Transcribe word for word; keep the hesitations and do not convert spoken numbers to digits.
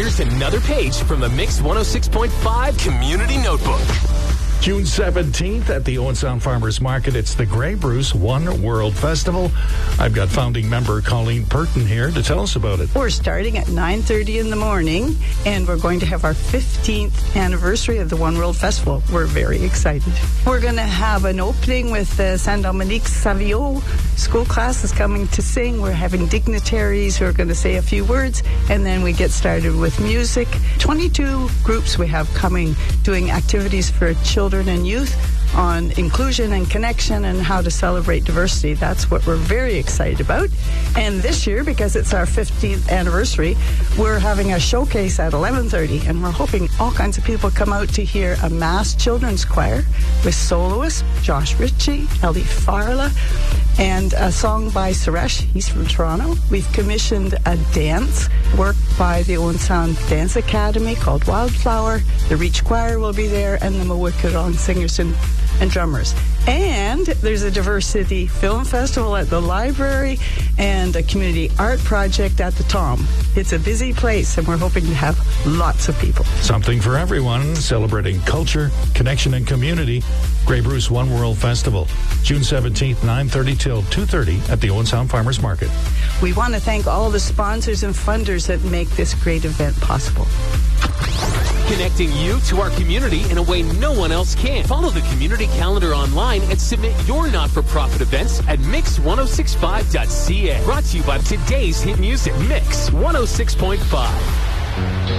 Here's another page from the Mix one oh six point five Community Notebook. June seventeenth at the Owen Sound Farmers Market, it's the Grey Bruce One World Festival. I've got founding member Colleen Purton here to tell us about it. We're starting at nine thirty in the morning, and we're going to have our fifteenth anniversary of the One World Festival. We're very excited. We're going to have an opening with the Saint Dominique Savio school class is coming to sing. We're having dignitaries who are going to say a few words, and then we get started with music. twenty-two groups we have coming, doing activities for children and youth on inclusion and connection and how to celebrate diversity. That's what we're very excited about. And this year, because it's our fifteenth anniversary, we're having a showcase at eleven thirty, and we're hoping all kinds of people come out to hear a mass children's choir with soloists Josh Ritchie, Ellie Farla, and a song by Suresh. He's from Toronto. We've commissioned a dance work by the Owen Sound Dance Academy called Wildflower. The Reach Choir will be there, and the Mawikadong singers and, and drummers. And there's a diversity film festival at the library and a community art project at the Tom. It's a busy place, and we're hoping to have lots of people. Something for everyone, celebrating culture, connection, and community. Grey Bruce One World Festival, June seventeenth, nine thirty till two thirty at the Owen Sound Farmers Market. We want to thank all the sponsors and funders that make this great event possible. Connecting you to our community in a way no one else can. Follow the community calendar online and submit your not-for-profit events at mix ten sixty-five dot c a. Brought to you by today's hit music, Mix one oh six point five.